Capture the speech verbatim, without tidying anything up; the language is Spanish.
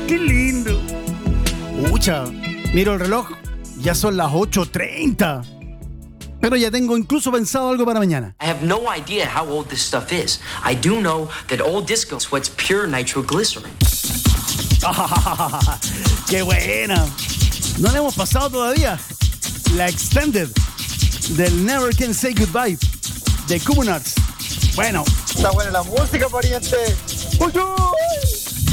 qué lindo. Pucha, miro el reloj, ya son las ocho treinta. Pero ya tengo incluso pensado algo para mañana. I have no idea how old this stuff is. I do know that old disco sweats pure nitroglycerin. ¡Qué buena! No le hemos pasado todavía la extended del Never Can Say Goodbye de Cubo Nuts. Bueno. Está buena la música, pariente. ¡Uy, uy!